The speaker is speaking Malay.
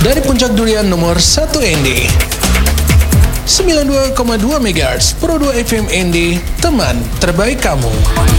Dari Puncak Durian nomor 1 ND 92,2 MHz Pro 2 FM ND, teman terbaik kamu.